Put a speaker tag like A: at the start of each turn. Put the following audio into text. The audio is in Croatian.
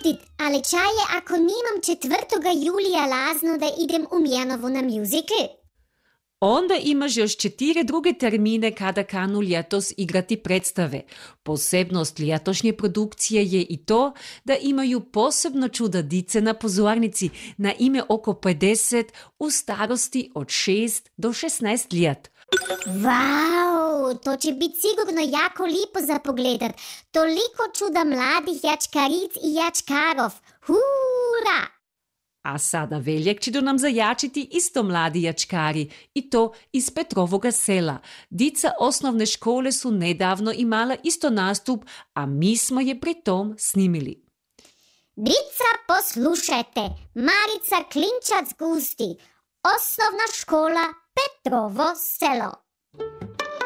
A: Judit, ali čaj je ako nimam 4. julija lazno da idem u Mjenovo na musical?
B: Onda imaš još 4 druge termine kada kanu ljetos igrati predstave. Posebnost ljetošnje produkcije je i to da imaju posebno čuda dice na pozornici, na ime oko 50 u starosti od 6 do 16 let.
A: Wow, to će biti sigurno jako lipo za pogledat. Toliko čuda mladih jačkaric i jačkarov. Hura!
B: A sada Veljak će nam zajačiti isto mladi jačkari, i to iz Petrovoga sela. Dica osnovne škole su nedavno imala isto nastup, a mi smo je pri tom snimili.
A: Dica, poslušajte, Marica Klinčac Gusti, osnovna škola Petrovo selo.